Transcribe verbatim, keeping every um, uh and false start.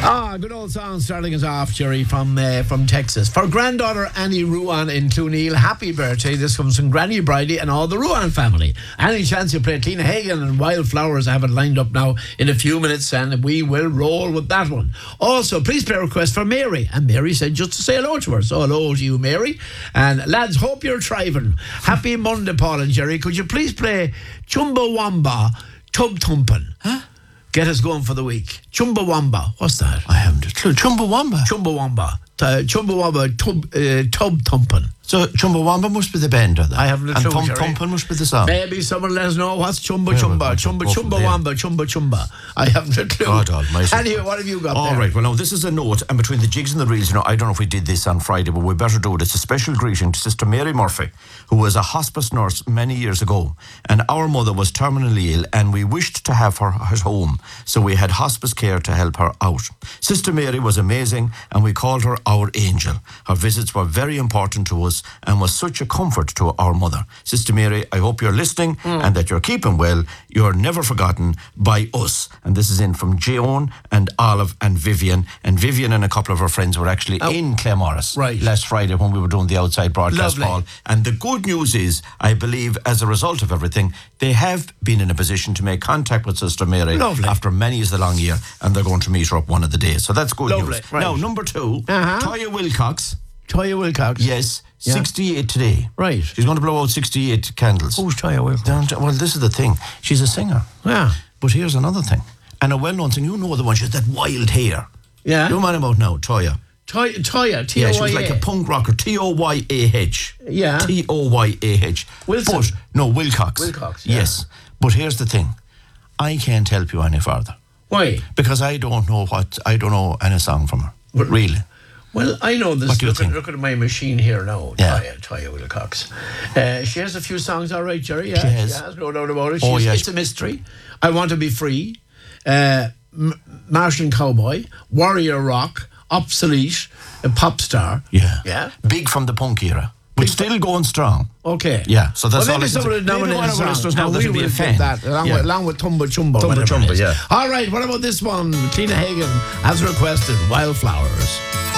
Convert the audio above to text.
Ah, good old song starting us off, Jerry, from uh, from Texas. For granddaughter Annie Ruan in Cloneel, happy birthday. This comes from Granny Bridie and all the Ruan family. Any chance you play Tina Hagen and Wildflowers? I have it lined up now in a few minutes, and we will roll with that one. Also, please play a request for Mary. And Mary said just to say hello to her. So hello to you, Mary. And lads, hope you're thriving. Happy Monday, Paul and Jerry. Could you please play Chumbawamba Tub Thumpin'? Huh? Get us going for the week. Chumbawamba. What's that? I haven't a clue. Chumbawamba. Chumbawamba. Uh, Chumbawamba tub, uh, tub thumping. So Chumbawamba must be the band, or that? I haven't a clue, And Thump Jerry. Thumpin' must be the song. Maybe someone let us know what's Chumba Where Chumba. would- Chumba go from Chumbawamba. Chumba Chumba. I haven't a clue. God almighty. Anyway, what have you got All there? right, well, now, this is a note, and between the jigs and the reels, you know, I don't know if we did this on Friday, but we better do it. It's a special greeting to Sister Mary Murphy, who was a hospice nurse many years ago, and our mother was terminally ill, and we wished to have her at home, so we had hospice care to help her out. Sister Mary was amazing, and we called her our angel. Her visits were very important to us, and was such a comfort to our mother. Sister Mary, I hope you're listening, Mm. and that you're keeping well. You're never forgotten by us. And this is in from Joan and Olive and Vivian. And Vivian and a couple of her friends were actually Oh. in Claremorris Right. last Friday when we were doing the outside broadcast Lovely. hall. And the good news is, I believe, as a result of everything, they have been in a position to make contact with Sister Mary Lovely. after many is the long year, and they're going to meet her up one of the days. So that's good Lovely. news. Right. Now, number two, Uh-huh. Toya Wilcox. Toya Wilcox. Yes, Yeah. sixty-eight today. Right. She's going to blow out sixty-eight candles. Who's Toya Wilcox? Don't- Well, this is the thing. She's a singer. Yeah. But here's another thing. And a well-known thing. You know the one. She has that wild hair. Yeah. You know what I'm about now, Toya. Toya, Toya, T O Y A. Yeah, she was like a punk rocker. T O Y A H. Yeah. T O Y A H. Wilson. But, no, Wilcox. Wilcox, yeah. Yes. But here's the thing. I can't help you any further. Why? Because I don't know what, I don't know any song from her. But- really. Well, I know this. What do you look, think? At, look at my machine here now. Yeah. Toya, Toya Wilcox. Uh, she has a few songs, all right, Jerry. Yeah, She has. no doubt about it. Oh, She's, yes. It's a mystery. I Want to Be Free. Uh, M- Martian Cowboy. Warrior Rock. Obsolete. A Pop Star. Yeah. Yeah. Big from the punk era. But still going strong. Okay. Yeah, so that's well, all maybe I can some say. of the Maybe one of our nominated listeners songs. know And that we would be will a get fan. that along, Yeah. with, along with Tumba Chumba. Tumba whatever it Chumba, is. yeah. All right, what about this one? Tina Hagen, as requested, Wildflowers.